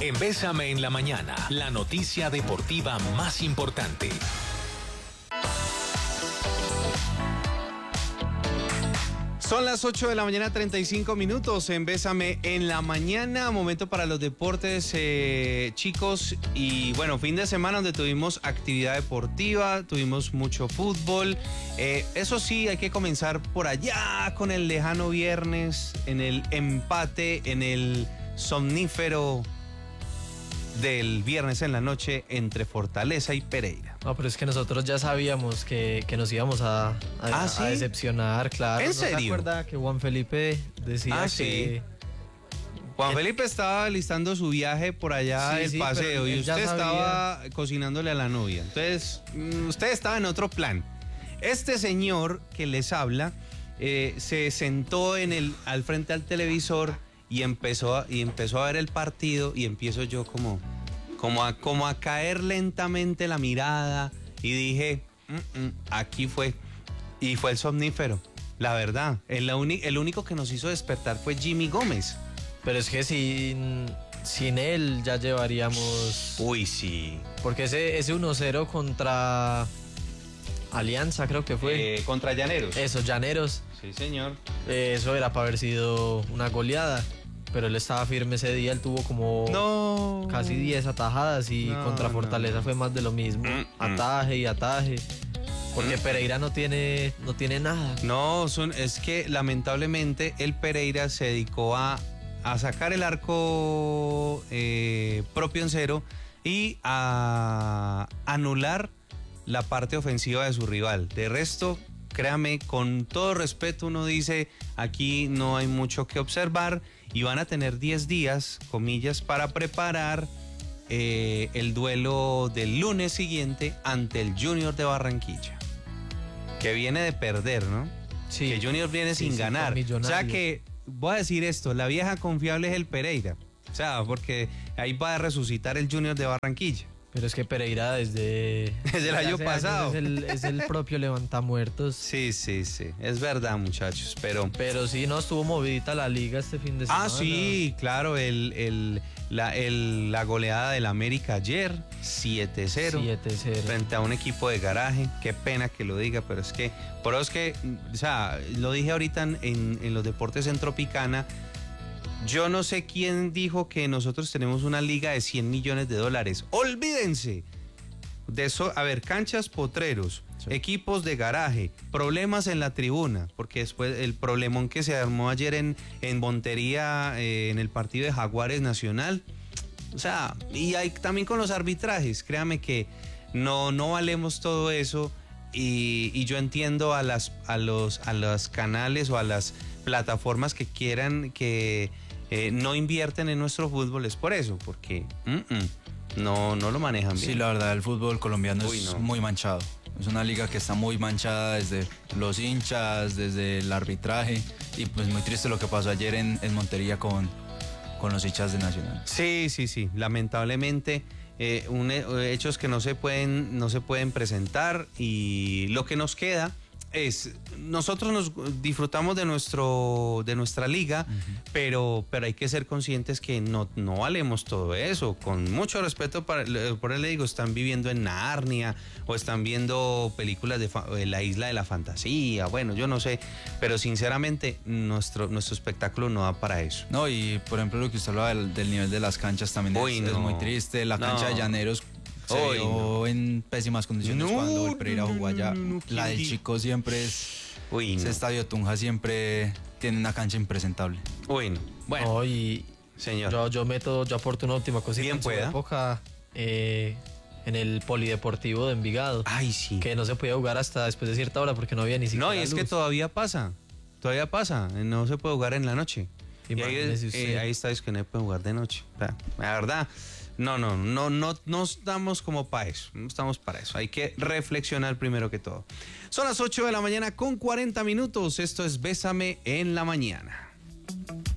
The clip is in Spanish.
En Bésame en la Mañana, la noticia deportiva más importante. Son las 8 de la mañana, 35 minutos en Bésame en la Mañana. Momento para los deportes, chicos. Y bueno, fin de semana donde tuvimos actividad deportiva, tuvimos mucho fútbol. Eso sí, hay que comenzar por allá con el lejano viernes, en el empate, en el somnífero del viernes en la noche entre Fortaleza y Pereira. No, pero es que nosotros ya sabíamos que nos íbamos a ¿sí? decepcionar, claro. ¿En ¿No serio? se acuerda que Juan Felipe decía sí. Juan Felipe estaba listando su viaje por allá del paseo y usted estaba cocinándole a la novia. Entonces, usted estaba en otro plan. Este señor que les habla se sentó al frente al televisor y empezó a ver el partido y empiezo yo como a caer lentamente la mirada y dije, aquí fue. Y fue el somnífero, la verdad. El único que nos hizo despertar fue Jimmy Gómez. Pero es que sin él ya llevaríamos... Uy, sí. Porque ese 1-0 contra Alianza creo que fue. Contra Llaneros. Eso, Llaneros. Sí, señor. Eso era para haber sido una goleada. Pero él estaba firme ese día, él tuvo como casi 10 atajadas y contra Fortaleza fue más de lo mismo. Ataje y ataje. Porque Pereira no tiene nada. No, es que lamentablemente el Pereira se dedicó a sacar el arco propio en cero y a anular la parte ofensiva de su rival. De resto, créame, con todo respeto, uno dice, aquí no hay mucho que observar y van a tener 10 días, comillas, para preparar el duelo del lunes siguiente ante el Junior de Barranquilla, que viene de perder, ¿no? Sí. Que Junior viene sin ganar. O sea que, voy a decir esto, la vieja confiable es el Pereira. O sea, porque ahí va a resucitar el Junior de Barranquilla. Pero es que Pereira desde el año pasado es el propio levantamuertos. Sí, es verdad, muchachos, pero sí, no estuvo movidita la liga este fin de semana. Sí, claro, la goleada del América ayer, 7-0 frente a un equipo de Garaje. Qué pena que lo diga, pero es que o sea, lo dije ahorita en los deportes en Tropicana. Yo no sé quién dijo que nosotros tenemos una liga de $100 millones. ¡Olvídense! De eso, a ver, canchas potreros, equipos de garaje, problemas en la tribuna, porque después el problemón que se armó ayer en Montería, en el partido de Jaguares Nacional. O sea, y hay también con los arbitrajes, créame que no valemos todo eso. Y yo entiendo a los canales o a las plataformas que quieran que no invierten en nuestro fútbol, es por eso, porque no lo manejan bien. Sí, la verdad, el fútbol colombiano es muy manchado. Es una liga que está muy manchada desde los hinchas, desde el arbitraje, y pues muy triste lo que pasó ayer en Montería con los hinchas de Nacional. Sí, lamentablemente hechos que no se pueden presentar, y lo que nos queda es, nosotros nos disfrutamos de nuestra liga, pero hay que ser conscientes que no valemos todo eso. Con mucho respeto por él le digo, están viviendo en Narnia o están viendo películas de la isla de la fantasía, bueno, yo no sé, pero sinceramente nuestro espectáculo no da para eso. No, y por ejemplo lo que usted hablaba del nivel de las canchas también es muy triste. La cancha de Llaneros se vio en pésimas condiciones cuando el Pereira jugó allá. La del Chico siempre es... Ese estadio Tunja siempre tiene una cancha impresentable. Bueno. Señor. Yo aporto una última cosita. Bien, en su época, en el Polideportivo de Envigado. Ay, sí. Que no se podía jugar hasta después de cierta hora porque no había ni siquiera No, y es luz. que todavía pasa, no se puede jugar en la noche. Y ahí está, es que no se puede jugar de noche. La verdad, no estamos como para eso, no estamos para eso. Hay que reflexionar primero que todo. Son las 8 de la mañana con 40 minutos. Esto es Bésame en la Mañana.